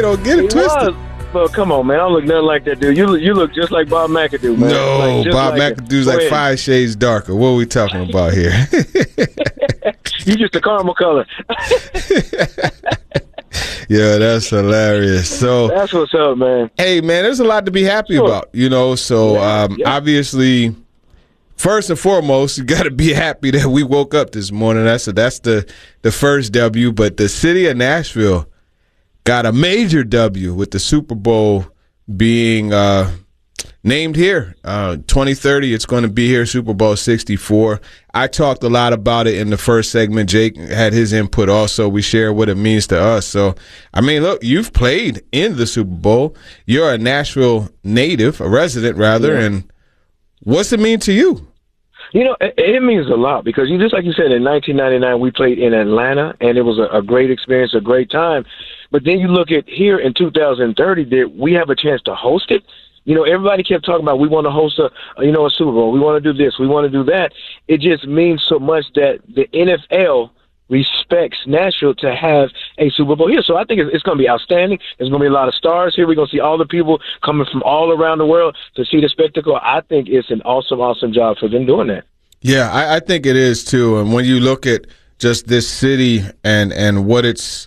okay. Don't get it twisted. Well, come on, man. I don't look nothing like that dude. You look just like Bob McAdoo, man. No, Bob McAdoo's like 5 shades darker. What are we talking about here? You just a caramel color. Yeah, that's hilarious. So that's what's up, man. Hey, man, there's a lot to be happy about, you know. So obviously, first and foremost, you got to be happy that we woke up this morning. That's the first W. But the city of Nashville got a major W with the Super Bowl being named here. 2030, it's going to be here, Super Bowl 64. I talked a lot about it in the first segment. Jake had his input also. We share what it means to us. So, I mean, look, you've played in the Super Bowl. You're a Nashville native, a resident rather, and what's it mean to you? You know, it means a lot because just like you said, in 1999, we played in Atlanta, and it was a great experience, a great time. But then you look at here in 2030 that we have a chance to host it. You know, everybody kept talking about we want to host a Super Bowl. We want to do this. We want to do that. It just means so much that the NFL respects Nashville to have a Super Bowl here. So I think it's going to be outstanding. There's going to be a lot of stars here. We're going to see all the people coming from all around the world to see the spectacle. I think it's an awesome, awesome job for them doing that. Yeah, I think it is too. And when you look at just this city and what it's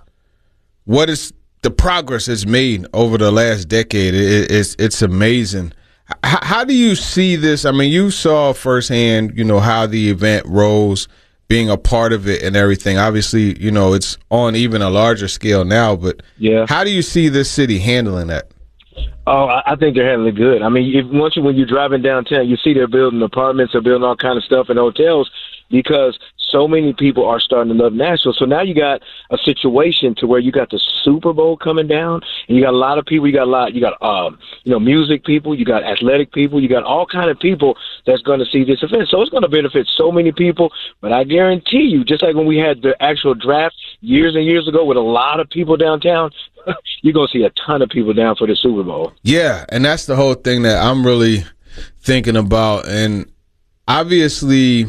the progress it's made over the last decade, it's amazing. How do you see this? I mean, you saw firsthand, you know, how the event rose, being a part of it and everything. Obviously, you know, it's on even a larger scale now, but how do you see this city handling that? Oh, I think they're handling it good. I mean, when you're driving downtown, you see they're building apartments, they're building all kind of stuff and hotels because so many people are starting to love Nashville. So now you got a situation to where you got the Super Bowl coming down, and you got a lot of people. You got music people, you got athletic people, you got all kind of people that's going to see this event. So it's going to benefit so many people. But I guarantee you, just like when we had the actual draft years and years ago with a lot of people downtown, you're going to see a ton of people down for the Super Bowl. Yeah, and that's the whole thing that I'm really thinking about. And obviously,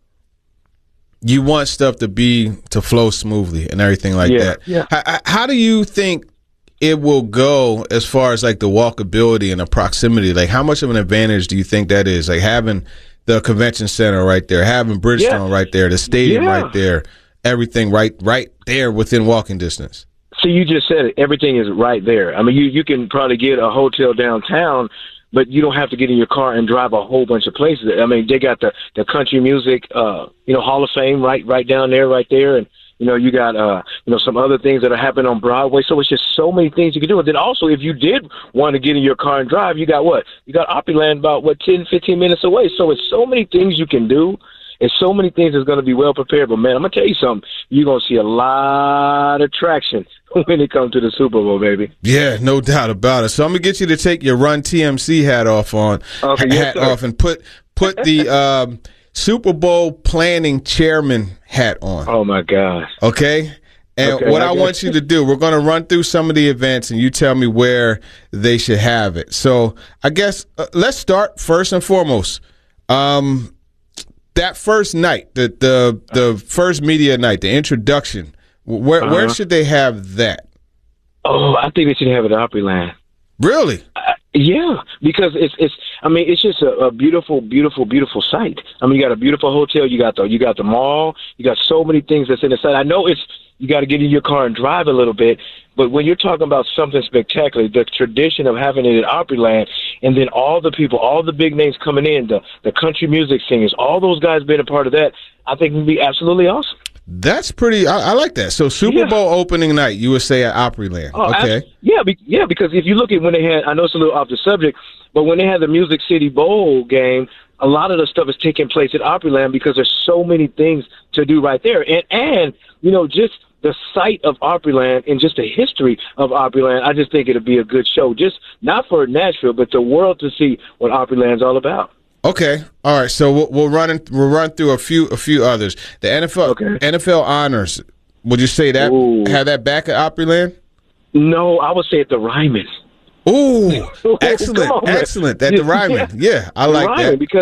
you want stuff to flow smoothly and everything like that. Yeah. How do you think it will go as far as like the walkability and the proximity? Like, how much of an advantage do you think that is? Like having the convention center right there, having Bridgestone right there, the stadium right there, everything right there within walking distance. So you just said it. Everything is right there. I mean, you can probably get a hotel downtown, but you don't have to get in your car and drive a whole bunch of places. I mean, they got the country music, Hall of Fame right down there, right there. And, you got, some other things that are happening on Broadway. So it's just so many things you can do. And then also, if you did want to get in your car and drive, you got what? You got Opryland about, 10, 15 minutes away. So it's so many things you can do. It's so many things that's going to be well prepared. But, man, I'm going to tell you something. You're going to see a lot of traction when it comes to the Super Bowl, baby. Yeah, no doubt about it. So I'm going to get you to take your Run TMC hat off and put the Super Bowl planning chairman hat on. Oh, my gosh. Okay? And what I want you to do, we're going to run through some of the events, and you tell me where they should have it. So I guess let's start first and foremost. That first night, the first media night, the introduction, where should they have that? Oh, I think they should have it at Opryland. Really? Yeah, because it's just a beautiful, beautiful, beautiful site. I mean, you got a beautiful hotel, you got the mall, you got so many things that's in the site. I know you got to get in your car and drive a little bit, but when you're talking about something spectacular, the tradition of having it at Opryland, and then all the people, all the big names coming in, the country music singers, all those guys being a part of that, I think would be absolutely awesome. That's pretty. I like that. So Super Bowl opening night, you would say at Opryland. Oh, okay. Yeah, because if you look at when they had, I know it's a little off the subject, but when they had the Music City Bowl game, a lot of the stuff is taking place at Opryland because there's so many things to do right there, and just the site of Opryland and just the history of Opryland. I just think it'll be a good show, just not for Nashville, but the world to see what Opryland's all about. Okay, all right. So we'll run through a few others. The NFL honors. Would you say that have that back at Opryland? No, I would say at the Ryman. Ooh, excellent. At the Ryman. Yeah, I like that because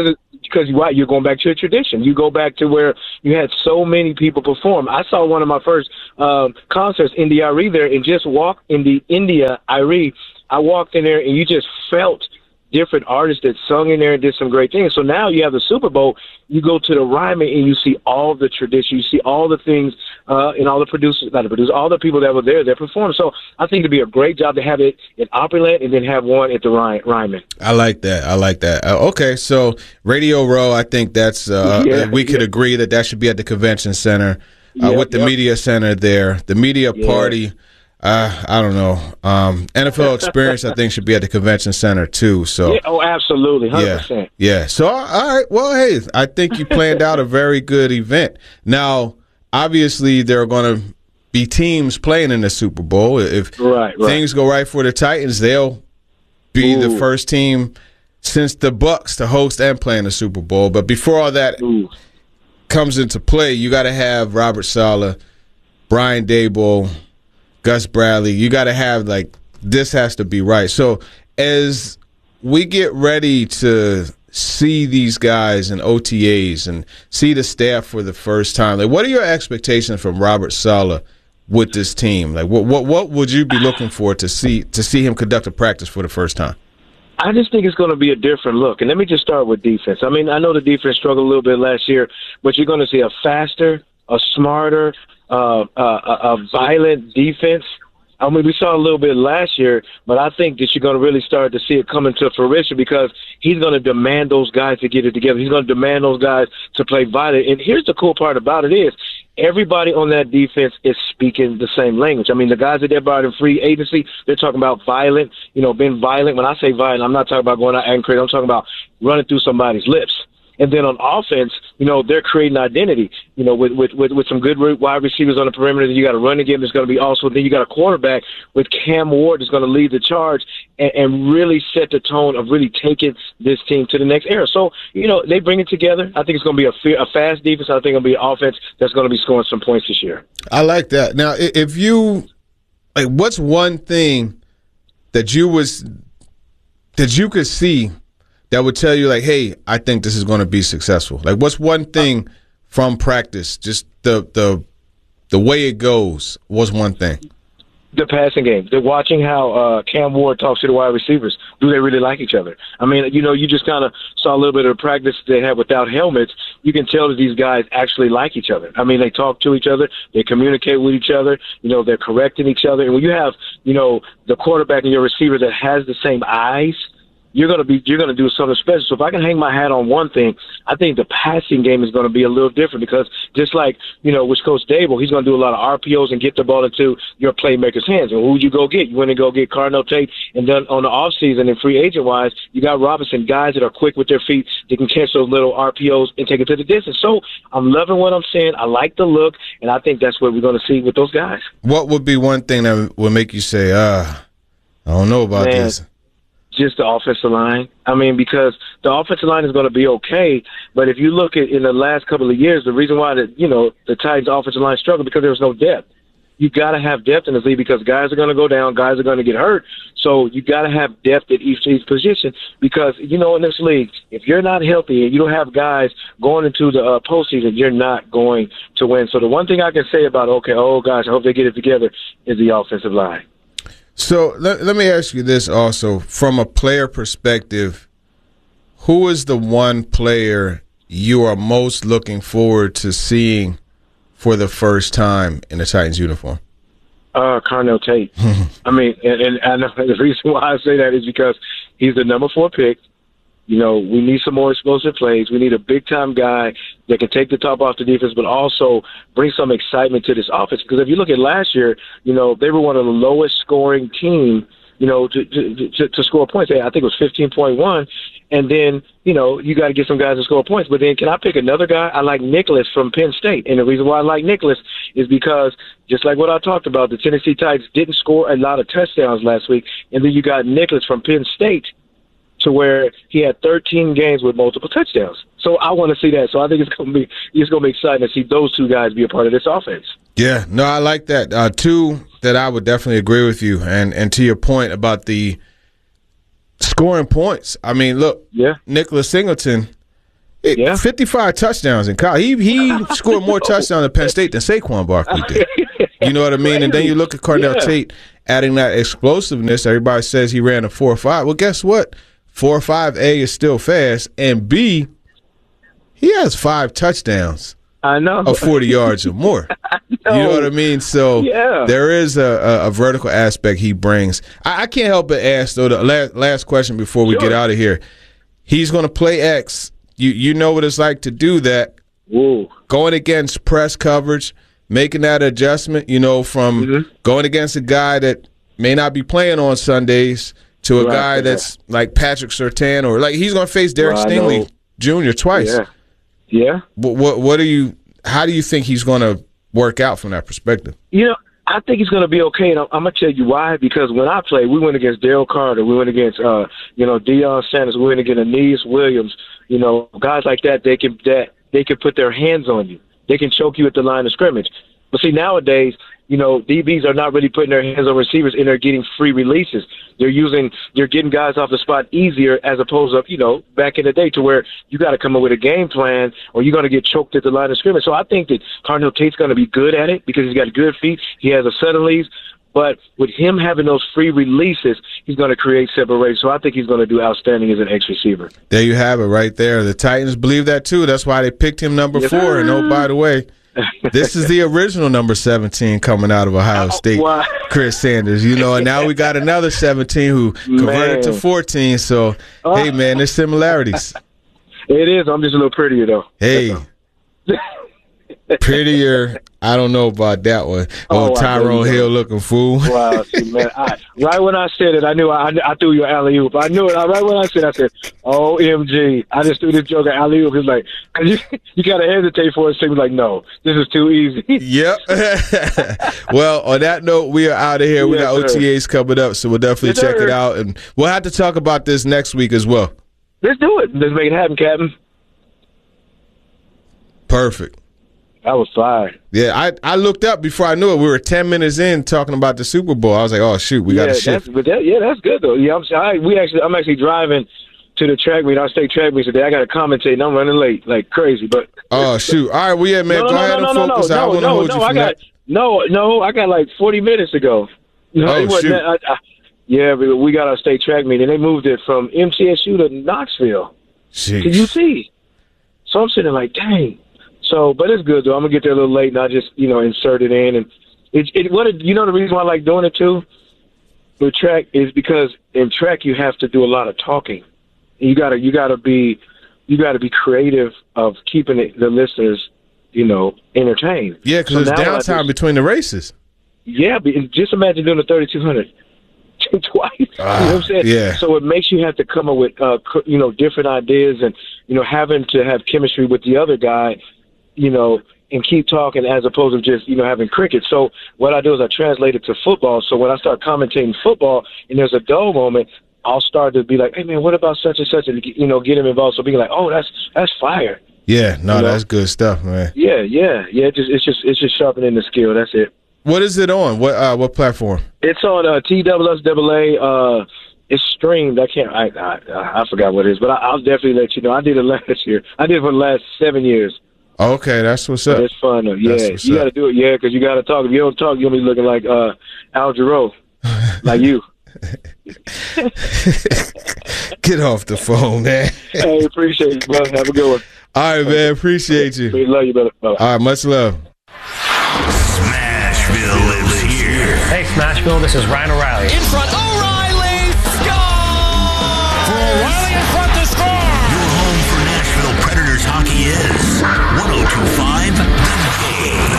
because you're going back to a tradition. You go back to where you had so many people perform. I saw one of my first concerts, India Arie, there, and just walked in the India Arie. I walked in there, and you just felt different artists that sung in there and did some great things. So now you have the Super Bowl. You go to the Ryman and you see all the tradition. You see all the things and all the producers, not the producers, all the people that were there that performed. So I think it'd be a great job to have it at Opryland and then have one at the Ryman. I like that. Okay, so Radio Row, I think that's we could agree that should be at the convention center with the media center there. The media party. I don't know. NFL Experience, I think, should be at the convention center too. So, absolutely, 100%. Yeah. So, all right. Well, hey, I think you planned out a very good event. Now, obviously, there are going to be teams playing in the Super Bowl. If things go right for the Titans, they'll be the first team since the Bucs to host and play in the Super Bowl. But before all that comes into play, you got to have Robert Saleh, Brian Daboll, Gus Bradley. You got to have, this has to be right. So as we get ready to see these guys in OTAs and see the staff for the first time, what are your expectations from Robert Saleh with this team? What would you be looking for to see him conduct a practice for the first time? I just think it's going to be a different look. And let me just start with defense. I mean, I know the defense struggled a little bit last year, but you're going to see a faster, a smarter, a violent defense. I mean, we saw a little bit last year, but I think that you're going to really start to see it come into fruition because he's going to demand those guys to get it together. He's going to demand those guys to play violent. And here's the cool part about it is everybody on that defense is speaking the same language. I mean, the guys that they brought in free agency, they're talking about violent, being violent. When I say violent, I'm not talking about going out acting crazy. I'm talking about running through somebody's lips. And then on offense, they're creating identity, with some good wide receivers on the perimeter. Then you got a running game that's going to be also. Then you got a quarterback with Cam Ward that's going to lead the charge and really set the tone of really taking this team to the next era. So, they bring it together. I think it's going to be a fast defense. I think it'll be an offense that's going to be scoring some points this year. I like that. Now, if you what's one thing that you could see that would tell you, hey, I think this is going to be successful? What's one thing from practice, just the way it goes, what's one thing? The passing game. They're watching how Cam Ward talks to the wide receivers. Do they really like each other? I mean, you just kind of saw a little bit of the practice they had without helmets. You can tell that these guys actually like each other. I mean, they talk to each other. They communicate with each other. They're correcting each other. And when you have, the quarterback and your receiver that has the same eyes, you're gonna do something special. So if I can hang my hat on one thing, I think the passing game is gonna be a little different because just like, with Coach Daboll, he's gonna do a lot of RPOs and get the ball into your playmakers' hands. And who'd you go get? You went and go get Cardinal Tate, and then on the offseason and free agent wise, you got Robinson, guys that are quick with their feet. They can catch those little RPOs and take it to the distance. So I'm loving what I'm seeing. I like the look, and I think that's what we're gonna see with those guys. What would be one thing that would make you say, I don't know about this? Just the offensive line. I mean, because the offensive line is going to be okay, but if you look at in the last couple of years, the reason why the Titans' offensive line struggled because there was no depth. You got to have depth in this league because guys are going to go down, guys are going to get hurt. So you got to have depth at each position because in this league, if you're not healthy and you don't have guys going into the postseason, you're not going to win. So the one thing I can say about guys, I hope they get it together is the offensive line. So let me ask you this also. From a player perspective, who is the one player you are most looking forward to seeing for the first time in a Titans uniform? Cardinal Tate. I mean, and the reason why I say that is because he's the number 4 pick. We need some more explosive plays. We need a big-time guy that can take the top off the defense, but also bring some excitement to this offense. Because if you look at last year, they were one of the lowest-scoring team, to score points. I think it was 15.1. And then, you got to get some guys to score points. But then can I pick another guy? I like Nicholas from Penn State. And the reason why I like Nicholas is because, just like what I talked about, the Tennessee Titans didn't score a lot of touchdowns last week. And then you got Nicholas from Penn State, to where he had 13 games with multiple touchdowns. So I want to see that. So I think it's going to be exciting to see those two guys be a part of this offense. Yeah, no, I like that. Two that I would definitely agree with you. And to your point about the scoring points, I mean, look, Nicholas Singleton, Yeah. 55 touchdowns in college. He scored more touchdowns at Penn State than Saquon Barkley did. You know what I mean? And then you look at Cardell Tate adding that explosiveness. Everybody says he ran a 4.5. Well, guess what? 4.5, A, is still fast, and B, he has 5 touchdowns. I know. Of 40 yards or more. You know what I mean? So there is a vertical aspect he brings. I can't help but ask, though, the last question before we get out of here. He's going to play X. You know what it's like to do that. Whoa. Going against press coverage, making that adjustment, from going against a guy that may not be playing on Sundays to a guy that's like Patrick Surtain, or like he's going to face Derek Stingley Jr. twice. Yeah. How do you think he's going to work out from that perspective? I think he's going to be okay, and I'm going to tell you why. Because when I played, we went against Dale Carter, we went against Deion Sanders, we went against Aeneas Williams. Guys like that, they can put their hands on you. They can choke you at the line of scrimmage. But see, nowadays, DBs are not really putting their hands on receivers, and they're getting free releases. They're getting guys off the spot easier, as opposed to, back in the day, to where you got to come up with a game plan or you're going to get choked at the line of scrimmage. So I think that Cardell Tate's going to be good at it because he's got good feet. He has a set of leads. But with him having those free releases, he's going to create separation. So I think he's going to do outstanding as an X receiver. There you have it right there. The Titans believe that, too. That's why they picked him number 4. And, oh, by the way, this is the original number 17 coming out of Ohio State, Chris Sanders. And now we got another 17 who converted to 14. So, hey, man, there's similarities. It is. I'm just a little prettier, though. Hey. Prettier, I don't know about that one. Tyrone Hill looking fool. Wow, see, man. Right when I said it, I knew I threw you an alley-oop. I knew it. Right when I said, OMG. I just threw this joke at alley-oop. It's like, you got to hesitate for it. So he was like, no, this is too easy. Yep. Well, on that note, we are out of here. We got OTAs coming up, so we'll definitely check it out. And we'll have to talk about this next week as well. Let's do it. Let's make it happen, Captain. Perfect. That was fine. Yeah, I looked up before I knew it. We were 10 minutes in talking about the Super Bowl. I was like, oh, shoot, we got to shift. That's good, though. Yeah, I'm actually driving to the track meet, our state track meet today. I got to commentate, and I'm running late like crazy. But oh, shoot. All right, well, yeah, man, go ahead and focus. I want to hold you from that. No, I got like 40 minutes to go. Shoot. We got our state track meet, and they moved it from MTSU to Knoxville to UT. So I'm sitting like, dang. So, but it's good though. I'm gonna get there a little late, and I just insert it in, and the reason why I like doing it too with track is because in track you have to do a lot of talking. You gotta be creative of keeping the listeners entertained. Yeah, because there's downtime between the races. Yeah, but just imagine doing the 3,200 twice. You know what I'm saying? Yeah. So it makes you have to come up with different ideas, and having to have chemistry with the other guy. And keep talking as opposed to just, having cricket. So what I do is I translate it to football. So when I start commentating football and there's a dull moment, I'll start to be like, hey, man, what about such and such? And, get him involved. So being like, oh, that's fire. Yeah, that's good stuff, man. Yeah. It's just sharpening the skill. That's it. What is it on? What platform? It's on TSSAA. It's streamed. I forgot what it is, but I'll definitely let you know. I did it last year. I did it for the last 7 years. Okay, that's what's up. It's fun, though. Yeah, you got to do it, because you got to talk. If you don't talk, you'll be looking like Al Jarreau, like you. Get off the phone, man. Hey, appreciate you, brother. Have a good one. All right, man. Appreciate you. We love you, brother. Bye. All right, much love. Smashville lives here. Hey, Smashville, this is Ryan O'Reilly. In front, O'Reilly! Score! For O'Reilly in front to score! Your home for Nashville Predators hockey is 102.5 The Game.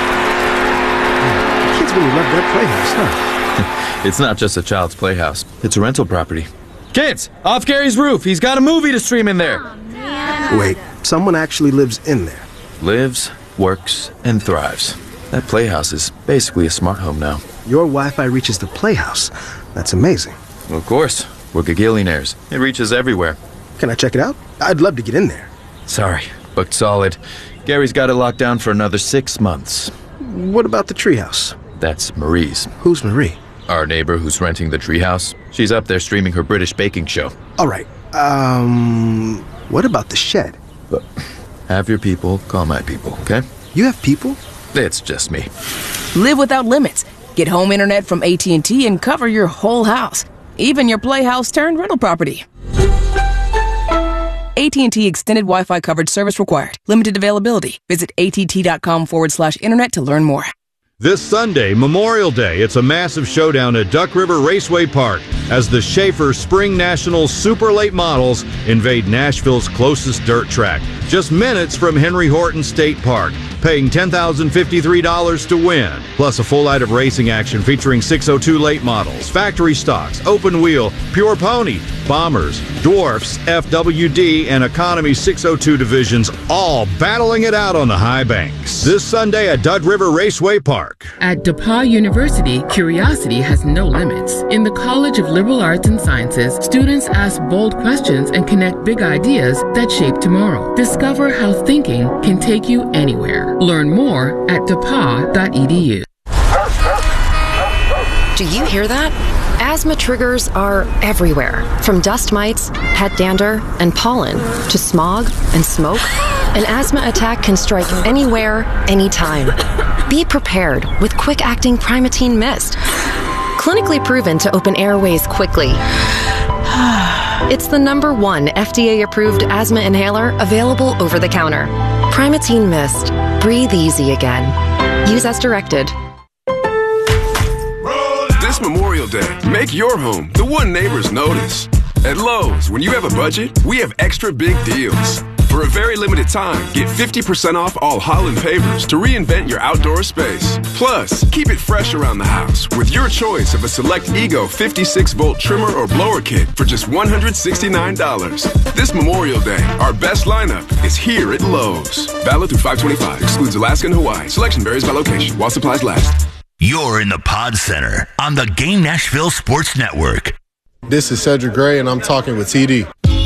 Kids really love that playhouse, huh? It's not just a child's playhouse. It's a rental property. Kids, off Gary's roof. He's got a movie to stream in there. Wait, someone actually lives in there? Lives, works, and thrives. That playhouse is basically a smart home now. Your Wi-Fi reaches the playhouse. That's amazing. Of course. We're gagillionaires. It reaches everywhere. Can I check it out? I'd love to get in there. Sorry, booked solid. Gary's got it locked down for another 6 months. What about the treehouse? That's Marie's. Who's Marie? Our neighbor who's renting the treehouse. She's up there streaming her British baking show. All right. What about the shed? Look, have your people call my people, okay? You have people? It's just me. Live without limits. Get home internet from AT&T and cover your whole house, even your playhouse turned rental property. AT&T Extended Wi-Fi coverage service required. Limited availability. Visit att.com/internet to learn more. This Sunday, Memorial Day, it's a massive showdown at Duck River Raceway Park as the Schaefer Spring Nationals Super Late Models invade Nashville's closest dirt track, just minutes from Henry Horton State Park, paying $10,053 to win, plus a full night of racing action featuring 602 late models, factory stocks, open wheel, pure pony, bombers, dwarfs, FWD, and economy 602 divisions, all battling it out on the high banks. This Sunday at Duck River Raceway Park. At DePauw University, curiosity has no limits. In the College of Liberal Arts and Sciences, students ask bold questions and connect big ideas that shape tomorrow. Discover how thinking can take you anywhere. Learn more at depaw.edu. Do you hear that? Asthma triggers are everywhere, from dust mites, pet dander, and pollen, to smog and smoke. An asthma attack can strike anywhere, anytime. Be prepared with quick-acting Primatene Mist. Clinically proven to open airways quickly. It's the #1 FDA-approved asthma inhaler available over the counter. Primatene Mist. Breathe easy again. Use as directed. This Memorial Day, make your home the one neighbors notice. At Lowe's, when you have a budget, we have extra big deals. For a very limited time, get 50% off all Holland pavers to reinvent your outdoor space. Plus, keep it fresh around the house with your choice of a select Ego 56-volt trimmer or blower kit for just $169. This Memorial Day, our best lineup is here at Lowe's. Valid through 5/25. Excludes Alaska and Hawaii. Selection varies by location while supplies last. You're in the Pod Center on the Game Nashville Sports Network. This is Cedric Gray, and I'm talking with TD.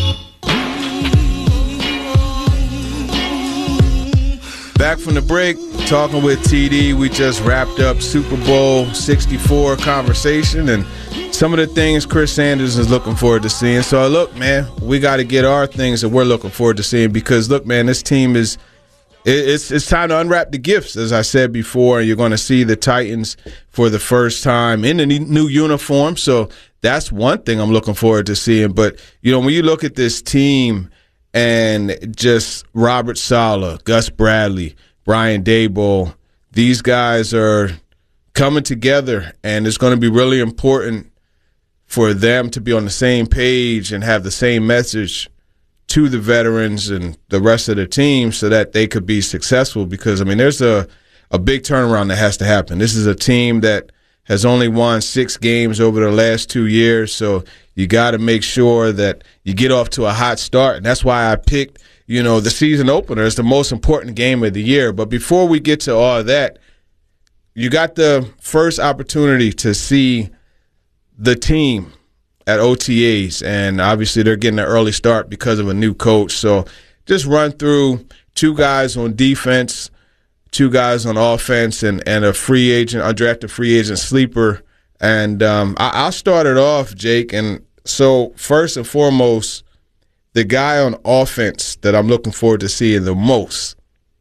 Back from the break, talking with TD. We just wrapped up Super Bowl 64 conversation and some of the things Chris Sanders is looking forward to seeing. So, look, man, we got to get our things that we're looking forward to seeing because, look, man, this team is it's time to unwrap the gifts, as I said before. You're going to see the Titans for the first time in the new uniform. So that's one thing I'm looking forward to seeing. But, you know, when you look at this team and just Robert Saleh, Gus Bradley, Brian Daboll, these guys are coming together, and it's going to be really important for them to be on the same page and have the same message to the veterans and the rest of the team so that they could be successful because, I mean, there's a big turnaround that has to happen. This is a team that has only won 6 games over the last 2 years, so you got to make sure that you get off to a hot start, and that's why I picked, you know, the season opener as the most important game of the year. But before we get to all that, you got the first opportunity to see the team at OTAs, and obviously they're getting an early start because of a new coach. So just run through 2 guys on defense, 2 guys on offense, and a free agent, undrafted free agent sleeper. And I'll start it off, Jake. And so first and foremost, the guy on offense that I'm looking forward to seeing the most,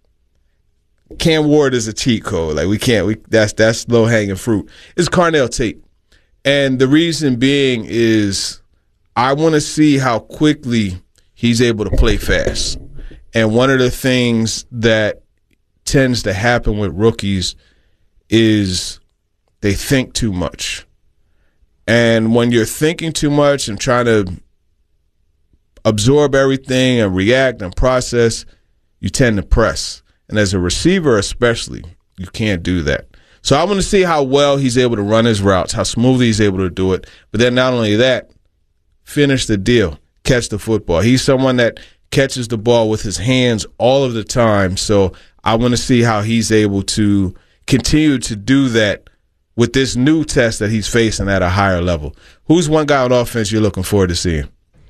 Cam Ward is a cheat code. Like that's low hanging fruit. It's Carnell Tate. And the reason being is I want to see how quickly he's able to play fast. And one of the things that tends to happen with rookies is they think too much. And when you're thinking too much and trying to absorb everything and react and process, you tend to press. And as a receiver especially, you can't do that. So I want to see how well he's able to run his routes, how smoothly he's able to do it. But then not only that, finish the deal, catch the football. He's someone that catches the ball with his hands all of the time. So I want to see how he's able to continue to do that with this new test that he's facing at a higher level. Who's one guy on offense you're looking forward to seeing?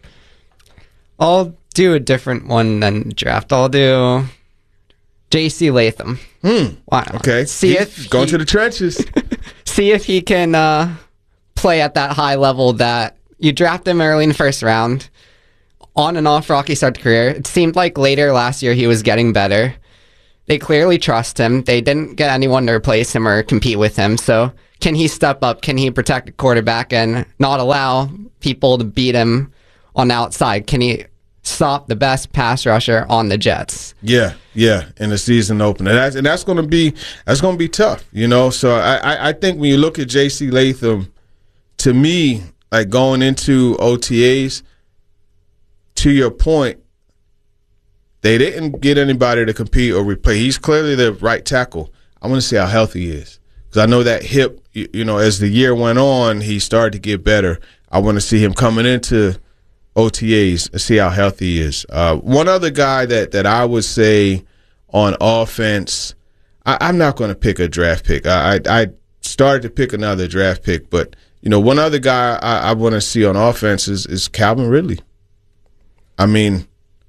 I'll do a different one than draft. I'll do J.C. Latham. Wow. Okay. See if going to the trenches. See if he can play at that high level that you draft him early in the first round. on and off rocky start to career. It seemed like later last year he was getting better. They clearly trust him. They didn't get anyone to replace him or compete with him. So can he step up? Can he protect the quarterback and not allow people to beat him on the outside? Can he stop the best pass rusher on the Jets? Yeah, in the season opener. And that's going to be tough, you know. So I think when you look at J.C. Latham, to me, like going into OTAs, to your point, they didn't get anybody to compete or replace. He's clearly the right tackle. I want to see how healthy he is, because I know that hip, you know, as the year went on, he started to get better. I want to see him coming into OTAs and see how healthy he is. One other guy that I would say on offense, I'm not going to pick a draft pick. I started to pick another draft pick, but you know, one other guy I want to see on offense is Calvin Ridley. I mean,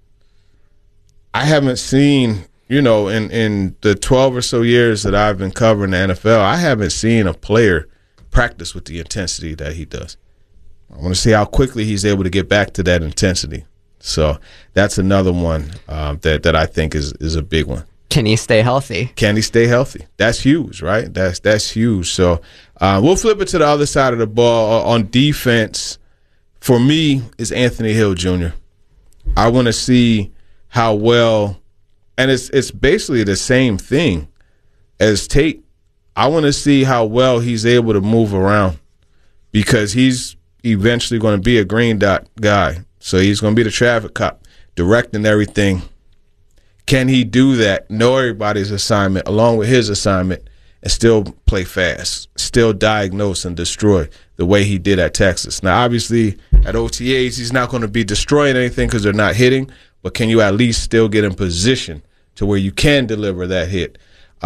I haven't seen, you know, in the 12 or so years that I've been covering the NFL, I haven't seen a player practice with the intensity that he does. I want to see how quickly he's able to get back to that intensity. So that's another one that I think is a big one. Can he stay healthy? Can he stay healthy? That's huge, right? That's huge. So we'll flip it to the other side of the ball. On defense, for me, is Anthony Hill Jr. I want to see how well, and it's basically the same thing as Tate. I want to see how well he's able to move around, because he's eventually going to be a green dot guy. So he's going to be the traffic cop, directing everything. Can he do that, know everybody's assignment along with his assignment, and still play fast, still diagnose and destroy the way he did at Texas? Now, obviously, at OTAs, he's not going to be destroying anything because they're not hitting, but can you at least still get in position to where you can deliver that hit?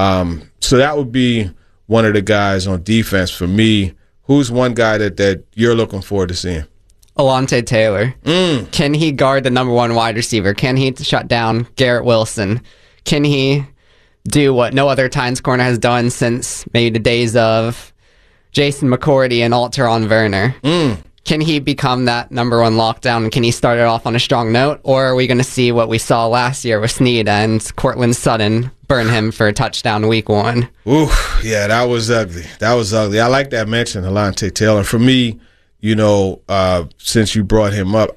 So that would be one of the guys on defense for me. Who's one guy that you're looking forward to seeing? Alontae Taylor. Can he guard the number one wide receiver? Can he shut down Garrett Wilson? Can he do what no other Titans corner has done since maybe the days of Jason McCourty and Alteron Werner? Can he become that number one lockdown? Can he start it off on a strong note? Or are we going to see what we saw last year with Snead and Cortland Sutton burn him for a touchdown week one? Ooh, yeah, that was ugly. I like that mention, Alontae Taylor. For me, you know, since you brought him up,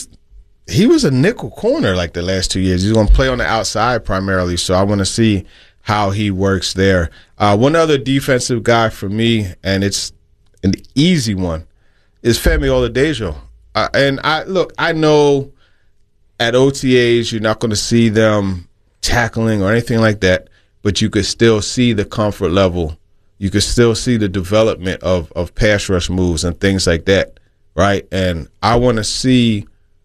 he was a nickel corner like the last 2 years. He's going to play on the outside primarily, so I want to see how he works there. One other defensive guy for me, and it's an easy one, is Femi Oladejo. And I know at OTAs you're not going to see them tackling or anything like that, but you could still see the comfort level. You could still see the development of pass rush moves and things like that, right? And I want to see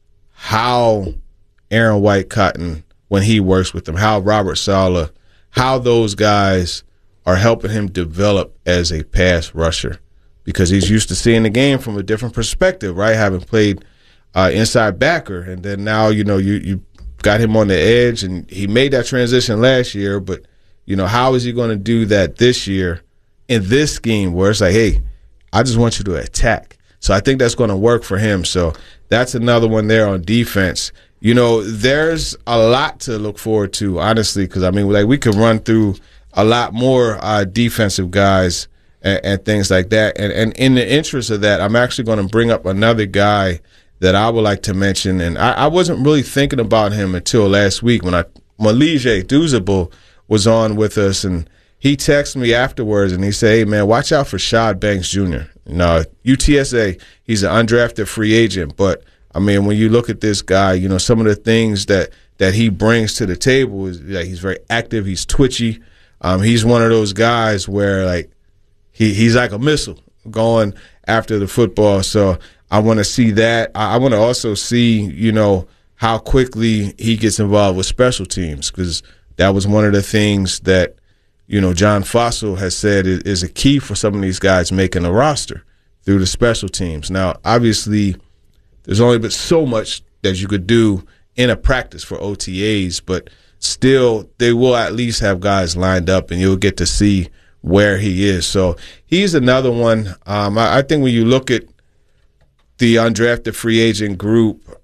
how Aaron White-Cotton, when he works with them, how Robert Saleh, how those guys are helping him develop as a pass rusher, because he's used to seeing the game from a different perspective, right? Having played inside backer, and then now, you know, you got him on the edge, and he made that transition last year, but, you know, how is he going to do that this year in this scheme where it's like, hey, I just want you to attack? So I think that's going to work for him. So that's another one there on defense. You know, there's a lot to look forward to, honestly, because, I mean, like, we could run through a lot more defensive guys and things like that. And in the interest of that, I'm actually going to bring up another guy that I would like to mention. And I wasn't really thinking about him until last week when Malije Duzable was on with us, and he texted me afterwards and he said, hey, man, watch out for Shad Banks Jr. Now, UTSA, he's an undrafted free agent, but, I mean, when you look at this guy, you know, some of the things that he brings to the table is like he's very active, he's twitchy. He's one of those guys where, like, he's like a missile going after the football. So I want to see that. I want to also see, you know, how quickly he gets involved with special teams, because that was one of the things that, you know, John Fossil has said is a key for some of these guys making a roster through the special teams. Now, obviously, there's only but so much that you could do in a practice for OTAs, but still they will at least have guys lined up and you'll get to see where he is. So he's another one. I think when you look at the undrafted free agent group,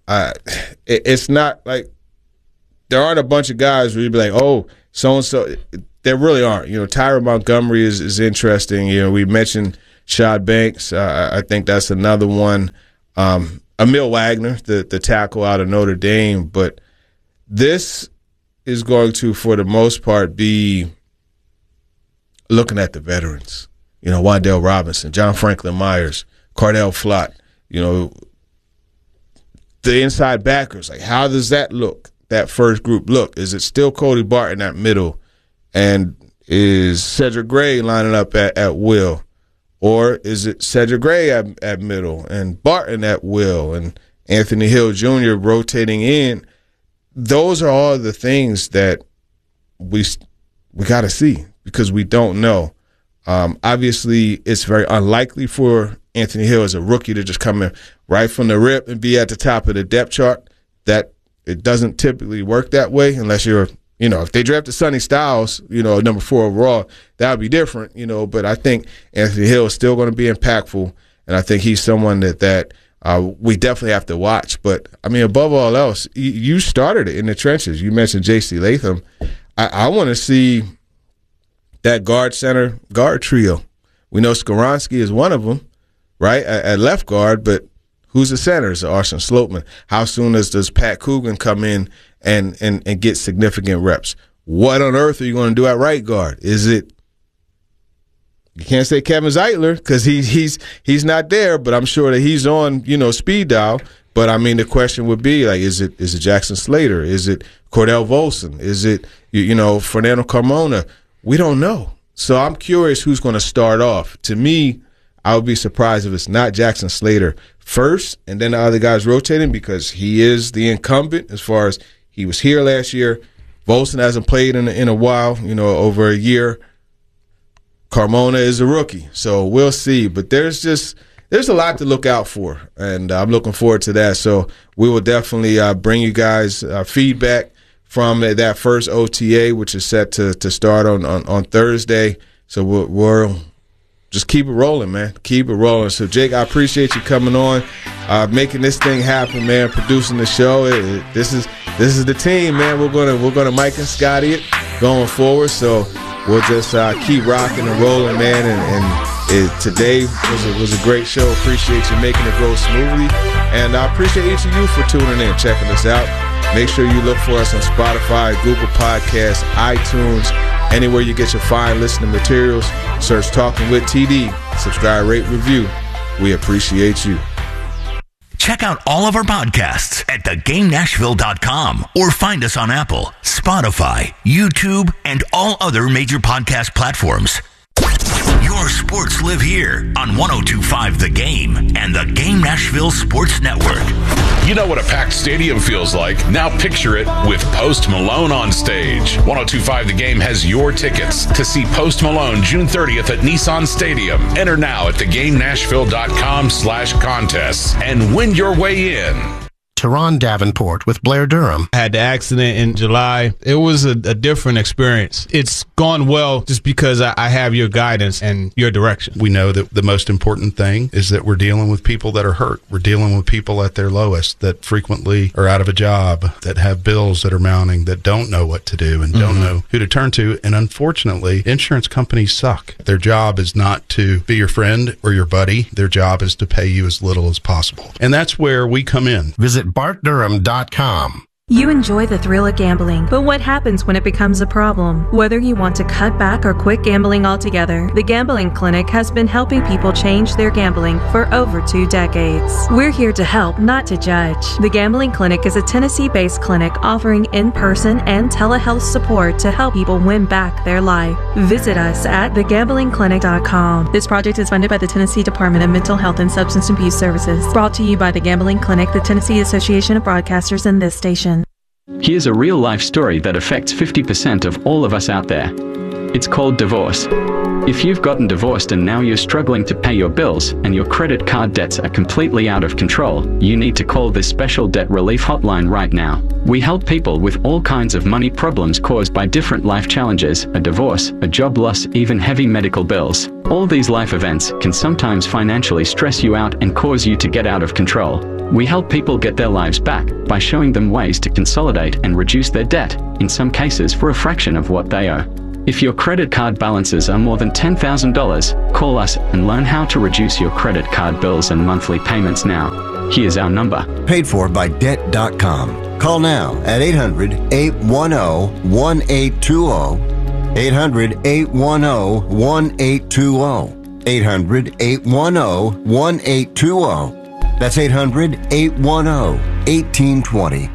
it's not like there aren't a bunch of guys where you'd be like, oh, so-and-so. There really aren't. You know, Tyron Montgomery is interesting. You know, we mentioned Shad Banks. I think that's another one. Emil Wagner, the tackle out of Notre Dame. But this is going to, for the most part, be looking at the veterans. You know, Wan'Dale Robinson, John Franklin Myers, Cardell Flott. You know, the inside backers. Like, how does that look? That first group look? Is it still Cody Barton at middle? And is Cedric Gray lining up at will? Or is it Cedric Gray at middle and Barton at will and Anthony Hill Jr. rotating in? Those are all the things that we got to see because we don't know. Obviously, it's very unlikely for Anthony Hill as a rookie to just come in right from the rip and be at the top of the depth chart. That it doesn't typically work that way unless you're, you know, if they drafted Sonny Styles, you know, number 4 overall, that would be different, you know. But I think Anthony Hill is still going to be impactful, and I think he's someone that we definitely have to watch. But, I mean, above all else, you started it in the trenches. You mentioned J.C. Latham. I want to see that guard-center guard trio. We know Skoronski is one of them, right, at left guard, but who's the center? Is it Arson Slopeman? How soon does Pat Coogan come in and get significant reps? What on earth are you going to do at right guard? Is it – you can't say Kevin Zeitler because he's not there, but I'm sure that he's on, you know, speed dial. But, I mean, the question would be, like, is it Jackson Slater? Is it Cordell Volson? Is it, you know, Fernando Carmona? We don't know. So I'm curious who's going to start off. To me, I would be surprised if it's not Jackson Slater first and then the other guys rotating because he is the incumbent as far as he was here last year. Volson hasn't played in a while, you know, over a year. Carmona is a rookie, so we'll see. But there's a lot to look out for, and I'm looking forward to that. So we will definitely bring you guys feedback from that first OTA, which is set to start on Thursday. So we'll just keep it rolling, man. Keep it rolling. So, Jake, I appreciate you coming on, making this thing happen, man. Producing the show. This is the team, man. We're gonna Mike and Scotty it going forward. So we'll just keep rocking and rolling, man. And today was a great show. Appreciate you making it go smoothly, and I appreciate each of you for tuning in, checking us out. Make sure you look for us on Spotify, Google Podcasts, iTunes, anywhere you get your fine listening materials. Search Talking with TD. Subscribe, rate, review. We appreciate you. Check out all of our podcasts at thegamenashville.com or find us on Apple, Spotify, YouTube, and all other major podcast platforms. Your sports live here on 102.5 The Game and the Game Nashville Sports Network. You know what a packed stadium feels like. Now picture it with Post Malone on stage. 102.5 The Game has your tickets to see Post Malone June 30th at Nissan Stadium. Enter now at thegamenashville.com/contests and win your way in. Teron Davenport with Blair Durham. I had the accident in July. It was a different experience. It's gone well just because I have your guidance and your direction. We know that the most important thing is that we're dealing with people that are hurt. We're dealing with people at their lowest that frequently are out of a job, that have bills that are mounting, that don't know what to do and don't know who to turn to. And unfortunately, insurance companies suck. Their job is not to be your friend or your buddy. Their job is to pay you as little as possible. And that's where we come in. Visit BartDurham.com. You enjoy the thrill of gambling, but what happens when it becomes a problem? Whether you want to cut back or quit gambling altogether, the Gambling Clinic has been helping people change their gambling for over 2 decades. We're here to help, not to judge. The Gambling Clinic is a Tennessee-based clinic offering in-person and telehealth support to help people win back their life. Visit us at thegamblingclinic.com. This project is funded by the Tennessee Department of Mental Health and Substance Abuse Services. Brought to you by the Gambling Clinic, the Tennessee Association of Broadcasters, and this station. Here's a real-life story that affects 50% of all of us out there. It's called divorce. If you've gotten divorced and now you're struggling to pay your bills and your credit card debts are completely out of control, you need to call this special debt relief hotline right now. We help people with all kinds of money problems caused by different life challenges, a divorce, a job loss, even heavy medical bills. All these life events can sometimes financially stress you out and cause you to get out of control. We help people get their lives back by showing them ways to consolidate and reduce their debt, in some cases for a fraction of what they owe. If your credit card balances are more than $10,000, call us and learn how to reduce your credit card bills and monthly payments now. Here's our number. Paid for by Debt.com. Call now at 800-810-1820. 800-810-1820. 800-810-1820. That's 800-810-1820.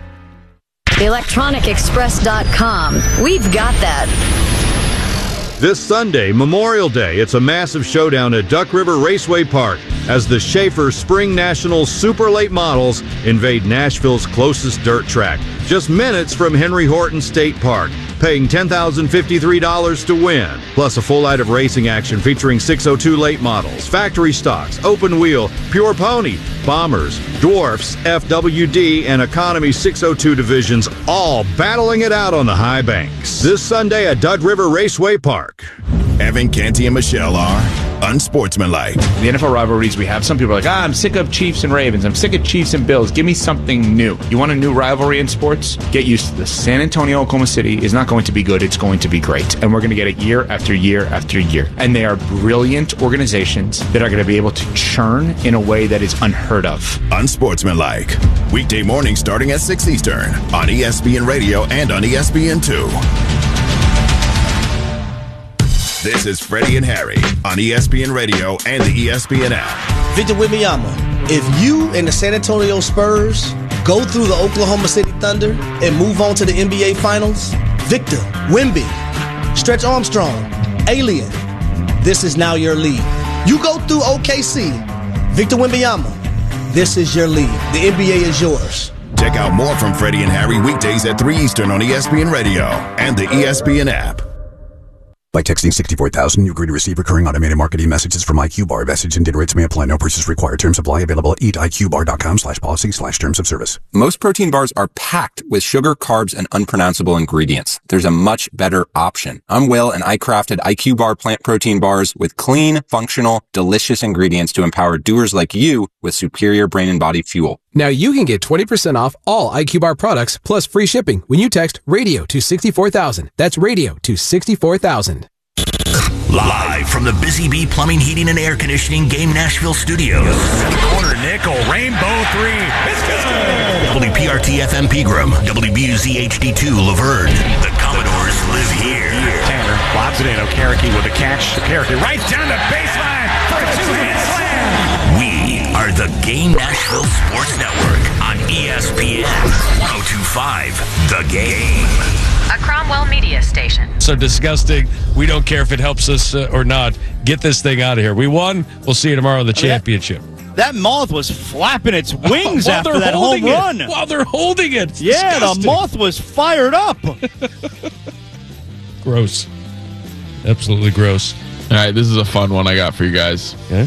ElectronicExpress.com. We've got that. This Sunday, Memorial Day, it's a massive showdown at Duck River Raceway Park as the Schaefer Spring Nationals Super Late Models invade Nashville's closest dirt track, just minutes from Henry Horton State Park, paying $10,053 to win, plus a full night of racing action featuring 602 late models, factory stocks, open wheel, pure pony, bombers, dwarfs, FWD, and economy 602 divisions, all battling it out on the high banks. This Sunday at Duck River Raceway Park. Evan, Canty, and Michelle are unsportsmanlike. The NFL rivalries we have, some people are like, I'm sick of Chiefs and Ravens. I'm sick of Chiefs and Bills. Give me something new. You want a new rivalry in sports? Get used to this. San Antonio, Oklahoma City is not going to be good. It's going to be great. And we're going to get it year after year after year. And they are brilliant organizations that are going to be able to churn in a way that is unheard of. Unsportsmanlike. Weekday morning starting at 6 Eastern on ESPN Radio and on ESPN2. This is Freddie and Harry on ESPN Radio and the ESPN app. Victor Wembanyama, if you and the San Antonio Spurs go through the Oklahoma City Thunder and move on to the NBA Finals, Victor, Wemby, Stretch Armstrong, Alien, this is now your league. You go through OKC, Victor Wembanyama, this is your league. The NBA is yours. Check out more from Freddie and Harry weekdays at 3 Eastern on ESPN Radio and the ESPN app. By texting 64,000, you agree to receive recurring automated marketing messages from IQ Bar. Message and data rates may apply. No purchase required. Terms apply. Available at eatiqbar.com/policy/terms of service. Most protein bars are packed with sugar, carbs, and unpronounceable ingredients. There's a much better option. I'm Will, and I crafted IQ Bar plant protein bars with clean, functional, delicious ingredients to empower doers like you with superior brain and body fuel. Now you can get 20% off all IQ Bar products plus free shipping when you text radio to 64,000. That's radio to 64,000. Live from the Busy Bee Plumbing, Heating, and Air Conditioning Game Nashville Studios. Corner nickel, rainbow three. It's good. WPRT FM Pegram, WBUZ HD2 Laverne. The Commodores live here. Tanner lobs it in. Okereke with a catch. Okereke right down the baseline for a two-hit slam. We are the Game Nashville Sports Network on ESPN 1025 The Game. A Cromwell Media Station. So disgusting. We don't care if it helps us or not. Get this thing out of here. We won. We'll see you tomorrow in the championship. That moth was flapping its wings after that home run. While they're holding it. It's yeah, disgusting. The moth was fired up. Gross. Absolutely gross. All right, this is a fun one I got for you guys. Okay.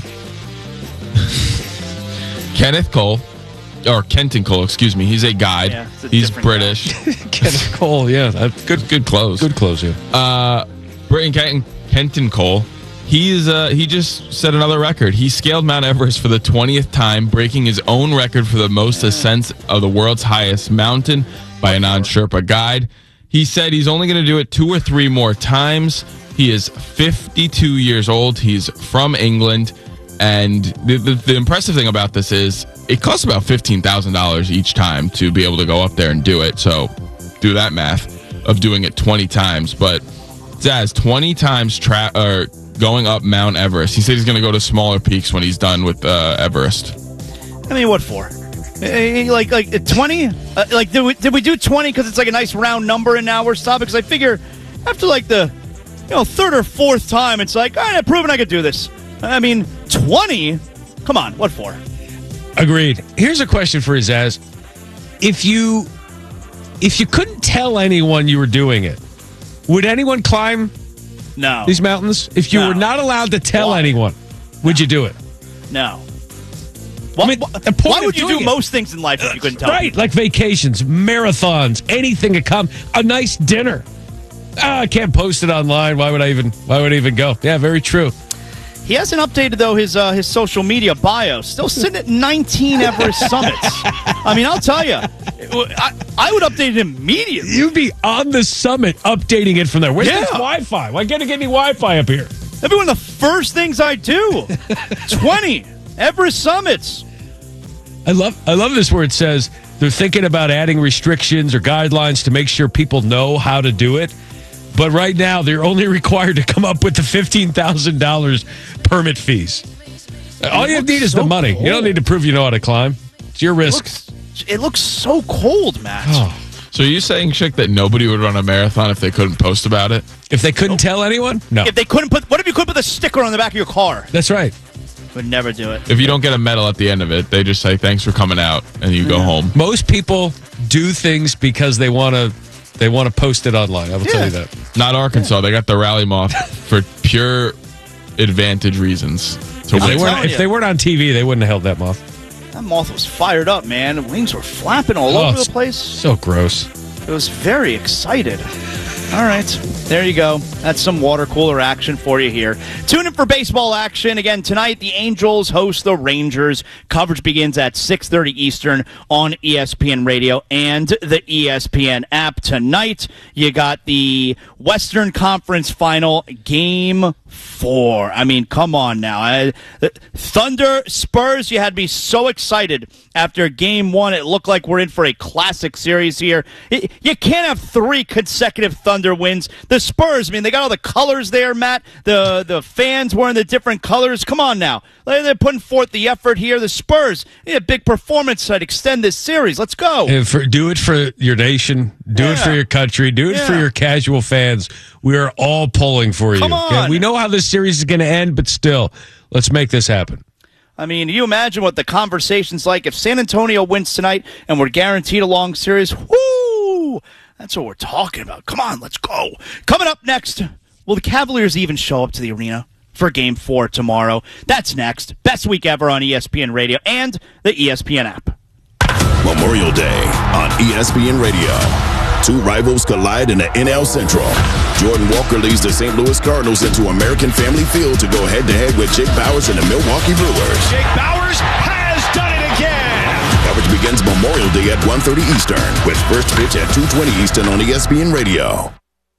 Kenton Cole, excuse me. He's a guide. Yeah, he's British. Kenneth Cole, yeah. Good close. Good close, yeah. Kenton Cole, he just set another record. He scaled Mount Everest for the 20th time, breaking his own record for the most ascents of the world's highest mountain by a non-Sherpa guide. He said he's only going to do it 2 or 3 more times. He is 52 years old. He's from England. And the impressive thing about this is it costs about $15,000 each time to be able to go up there and do it. So do that math of doing it 20 times. But Zaz, 20 times going up Mount Everest. He said he's going to go to smaller peaks when he's done with Everest. I mean, what for? Like 20? Did we do 20 because it's like a nice round number and now we're stopping? Because I figure after like the third or fourth time, it's like, all right, I've proven I could do this. I mean, 20? Come on, what for? Agreed. Here's a question for Zaz. If you couldn't tell anyone you were doing it, would anyone climb these mountains? If you were not allowed to tell anyone, would you do it? No. Why would you do most things in life if you couldn't tell Right, people? like vacations, marathons, anything to come, a nice dinner. I can't post it online. Why would I even go? Yeah, very true. He hasn't updated, though, his social media bio. Still sitting at 19 Everest summits. I mean, I'll tell you, I would update it immediately. You'd be on the summit updating it from there. Where's this Wi-Fi? Why can't I get any Wi-Fi up here? That'd be one of the first things I do. 20 Everest summits. I love this where it says they're thinking about adding restrictions or guidelines to make sure people know how to do it. But right now, they're only required to come up with the $15,000 permit fees. All you need is the money. Cold. You don't need to prove you know how to climb. It's your risk. It looks so cold, Matt. Oh. So are you saying, Chick, that nobody would run a marathon if they couldn't post about it? If they couldn't tell anyone? No. If they couldn't what if you couldn't put a sticker on the back of your car? That's right. Would never do it. If you don't get a medal at the end of it, they just say, thanks for coming out, and you go home. Most people do things because they want to post it online. I will tell you that. Not Arkansas. They got the rally moth for pure advantage reasons. If they weren't on TV, they wouldn't have held that moth. That moth was fired up, man. The wings were flapping all over the place. So gross. It was very excited. All right, there you go. That's some water cooler action for you here. Tune in for baseball action. Again, tonight, the Angels host the Rangers. Coverage begins at 6:30 Eastern on ESPN Radio and the ESPN app. Tonight, you got the Western Conference Final, Game 4. I mean, come on now. Thunder, Spurs, you had me so excited after Game 1. It looked like we're in for a classic series here. You can't have 3 consecutive Thunder wins. The Spurs, I mean, they got all the colors there, Matt. The fans wearing the different colors. Come on now. They're putting forth the effort here. The Spurs, a big performance to extend this series. Let's go. Do it for your nation. Do it for your country. Do it for your casual fans. We are all pulling for you. Come on. Okay? We know how this series is going to end, but still, let's make this happen. I mean, you imagine what the conversation's like if San Antonio wins tonight and we're guaranteed a long series. Woo! That's what we're talking about. Come on, let's go. Coming up next, will the Cavaliers even show up to the arena for Game 4 tomorrow? That's next. Best week ever on ESPN Radio and the ESPN app. Memorial Day on ESPN Radio. 2 rivals collide in the NL Central. Jordan Walker leads the St. Louis Cardinals into American Family Field to go head-to-head with Jake Bauers and the Milwaukee Brewers. Jake Bauers has done it again! Coverage begins Memorial Day at 1:30 Eastern with first pitch at 2:20 Eastern on ESPN Radio.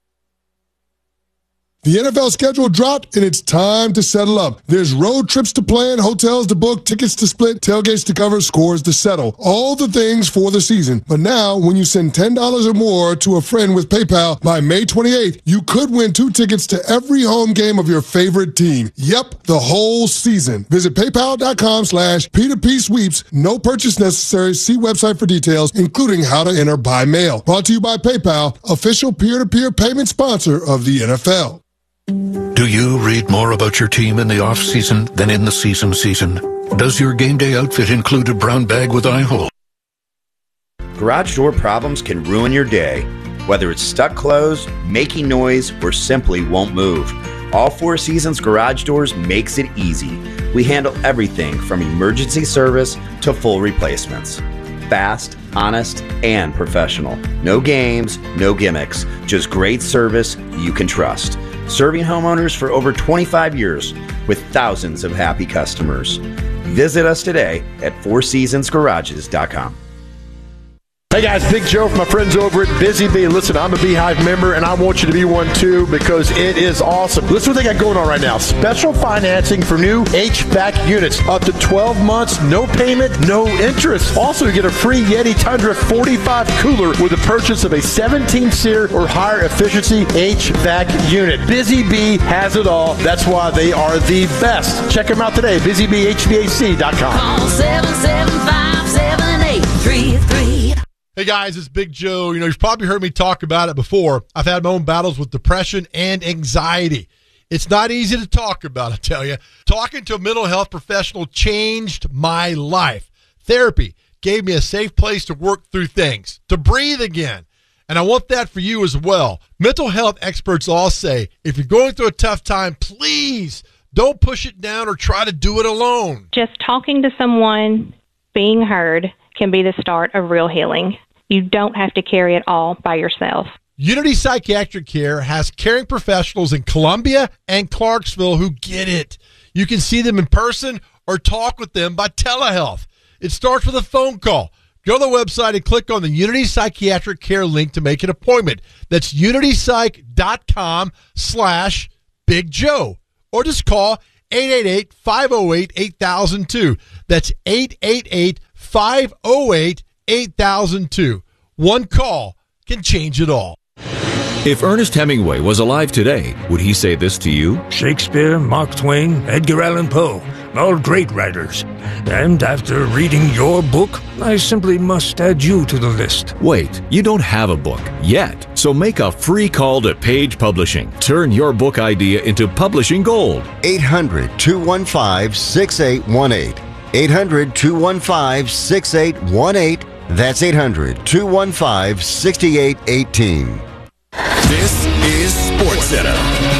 The NFL schedule dropped, and it's time to settle up. There's road trips to plan, hotels to book, tickets to split, tailgates to cover, scores to settle. All the things for the season. But now, when you send $10 or more to a friend with PayPal by May 28th, you could win 2 tickets to every home game of your favorite team. Yep, the whole season. Visit paypal.com/P2P sweeps. No purchase necessary. See website for details, including how to enter by mail. Brought to you by PayPal, official peer-to-peer payment sponsor of the NFL. Do you read more about your team in the off-season than in the season? Does your game day outfit include a brown bag with eye hole? Garage door problems can ruin your day. Whether it's stuck closed, making noise, or simply won't move. All Four Seasons Garage Doors makes it easy. We handle everything from emergency service to full replacements. Fast, honest, and professional. No games, no gimmicks. Just great service you can trust. Serving homeowners for over 25 years with thousands of happy customers. Visit us today at fourseasonsgarages.com. Hey guys, Big Joe from my friends over at Busy Bee. Listen, I'm a Beehive member and I want you to be one too because it is awesome. Listen what they got going on right now. Special financing for new HVAC units. Up to 12 months, no payment, no interest. Also, you get a free Yeti Tundra 45 cooler with the purchase of a 17-SEER or higher efficiency HVAC unit. Busy Bee has it all. That's why they are the best. Check them out today, busybeehvac.com. Call 775-7833. Hey guys, it's Big Joe. You know, you've probably heard me talk about it before. I've had my own battles with depression and anxiety. It's not easy to talk about, I tell you. Talking to a mental health professional changed my life. Therapy gave me a safe place to work through things, to breathe again. And I want that for you as well. Mental health experts all say, if you're going through a tough time, please don't push it down or try to do it alone. Just talking to someone, being heard, can be the start of real healing. You don't have to carry it all by yourself. Unity Psychiatric Care has caring professionals in Columbia and Clarksville who get it. You can see them in person or talk with them by telehealth. It starts with a phone call. Go to the website and click on the Unity Psychiatric Care link to make an appointment. That's unitypsych.com/Big Joe. Or just call 888-508-8002. That's 888-508-8002. One call can change it all. If Ernest Hemingway was alive today, would he say this to you? Shakespeare, Mark Twain, Edgar Allan Poe, all great writers. And after reading your book, I simply must add you to the list. Wait, you don't have a book yet. So make a free call to Page Publishing. Turn your book idea into publishing gold. 800-215-6818. 800-215-6818. That's 800-215-6818. This is SportsCenter.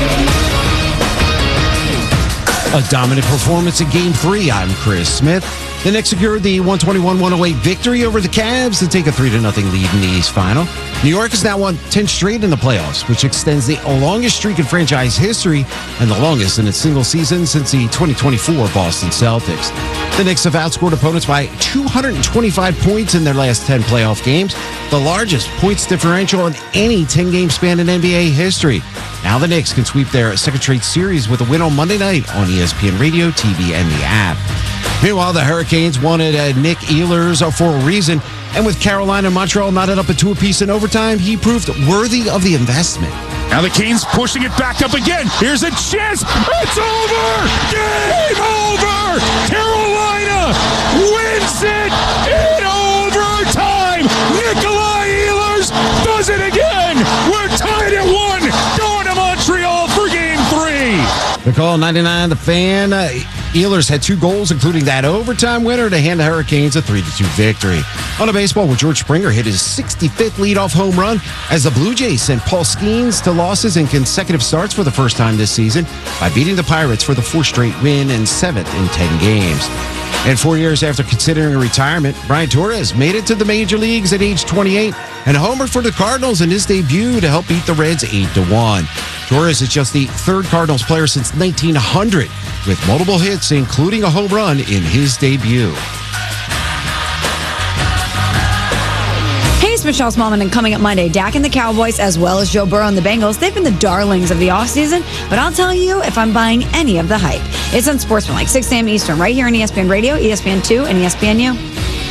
A dominant performance in Game 3. I'm Chris Smith. The Knicks secured the 121-108 victory over the Cavs to take a 3-0 lead in the East Final. New York has now won 10 straight in the playoffs, which extends the longest streak in franchise history and the longest in a single season since the 2024 Boston Celtics. The Knicks have outscored opponents by 225 points in their last 10 playoff games, the largest points differential in any 10-game span in NBA history. Now the Knicks can sweep their second straight series with a win on Monday night on ESPN Radio, TV, and the app. Meanwhile, the Hurricanes wanted Nick Ehlers for a reason, and with Carolina and Montreal knotted up at 2 apiece in overtime, he proved worthy of the investment. Now the Canes pushing it back up again. Here's a chance. It's over. Game over. Carolina wins it in overtime. Nikolai Ehlers does it again. We're tied at 1. Going to Montreal for Game 3. The call 99, the fan. Ehlers had 2 goals, including that overtime winner to hand the Hurricanes a 3-2 victory. On a baseball, where George Springer hit his 65th leadoff home run as the Blue Jays sent Paul Skeens to losses in consecutive starts for the first time this season by beating the Pirates for the 4th straight win and 7th in 10 games. And 4 years after considering a retirement, Brian Torres made it to the major leagues at age 28 and homered for the Cardinals in his debut to help beat the Reds 8-1. Torres is just the 3rd Cardinals player since 1900 with multiple hits, including a home run in his debut. Hey, it's Michelle Smallman, and coming up Monday, Dak and the Cowboys, as well as Joe Burrow and the Bengals, they've been the darlings of the offseason, but I'll tell you if I'm buying any of the hype. It's on Sportsman, like 6 a.m. Eastern, right here on ESPN Radio, ESPN2, and ESPNU.